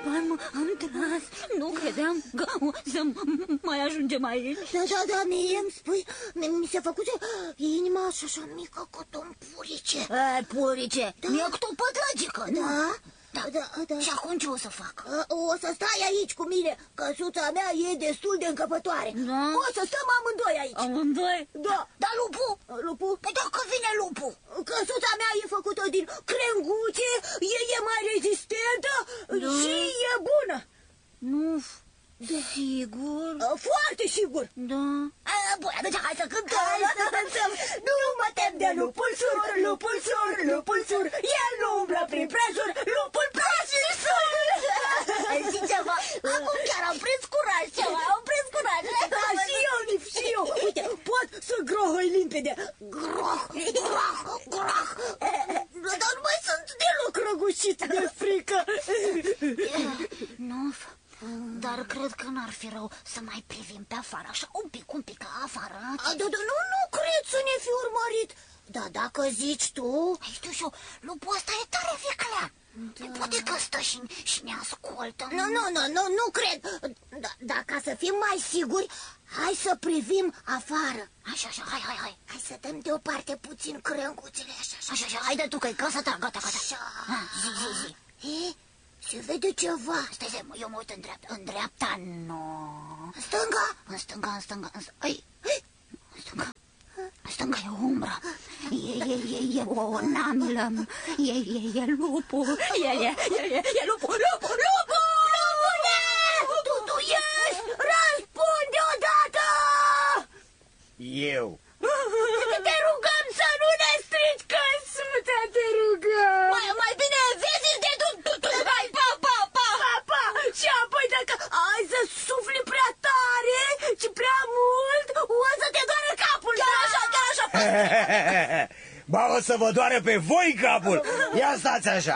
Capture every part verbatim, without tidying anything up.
Șerban, am tras. Nu credeam că o să mai ajungem aici. Da, da, da, mie îmi spui, mi, mi se făcuse inima așa, așa mică cât un purice. E, purice, Da. mi-e cât o pătragică, nu? Da? Da. Da, da. Și acum ce o să fac? O să stai aici cu mine, căsuța mea e destul de încăpătoare. Da. O să stăm amândoi aici. Amândoi? Da. Dar lupul? Lupul? Păi dacă vine lupul? Căsuța mea e făcută din crenguțe, e, e mai rezistentă Da. și e bună. Nu, sigur? Foarte sigur. Da. A, bun, atunci hai să cântăm. Hai să cântăm. Nu mă tem de lupul sur, lupul sur, lupul sur. El nu umblă prin prejur, lupul pras și sur. Știi ceva? Acum chiar am prins curaj ceva, am prins curaj. Da, și eu, Nif, și eu. Uite, pot să grohăi limpede. Groh, groh, groh. Dar nu mai sunt deloc răgușit de frică. Nu, dar cred că n-ar fi rău să mai privim pe afară, așa un pic, un pic afară. A, da, da, nu, nu cred să ne fi urmărit. Da, dacă zici tu... Ai, știu și eu, lupul ăsta e tare viclea. Da. Poate că stă și, și ne ascultă. Nu, nu, nu, nu, nu cred. Da, da, ca să fim mai siguri, hai să privim afară. Așa, așa, hai, hai, hai. Hai să dăm deoparte puțin crânguțele, așa, așa. Așa, așa, haide tu că-i casa ta, gata, gata. Așa. Ha, zi, zi, zi. E, se vede ceva. Stai, stai, eu mă uit în dreapta, în dreapta, nu. În stânga? În stânga, în stânga, în stânga. Ai, în stânga. În stânga e umbră. E, e, e, e o namilă. E, e, e lupul. E, e, e, e, e lupul, lupul, lupul! Lupule! Tu, tu ești! Răspunde odată! Eu. Te rugăm să nu ne strici căsuța, te rugăm! Mai, mai bine vezi de tu, tu, tu, hai, pa, pa, pa! Pa, pa! Și apoi dacă ai să sufli prea tare și prea mult, o să te doară capul! Chiar așa, chiar așa! Ba, o să vă doară pe voi capul. Ia stați așa.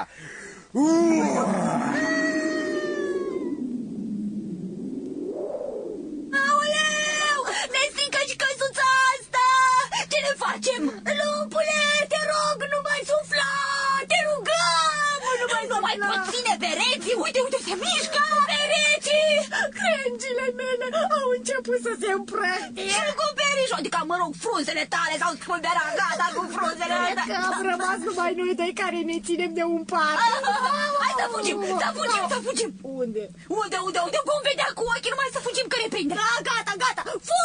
Aoleu! Ne strică și căsuța asta! Ce ne facem? Lupule, te rog, nu mai sufla! Te rugăm! Nu mai Nu mai sufla! pot ține pereții! Uite, uite, se mișcă! Perecii! Crengile mele au început să se împrăștie! Și cu perișul, adică, mă rog, frunzele tale s-au spulberat, gata cu frunzele Cred că am rămas numai noi doi care ne ținem de un pat. Hai să fugim, să fugim, să fugim! Unde? Unde, unde, unde? Vom vedea cu ochii, numai să fugim că ne prinde! Da, gata, gata! Fug!